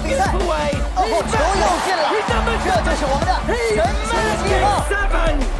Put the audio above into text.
比赛。哦，球又进了，这就是我们的神门计划。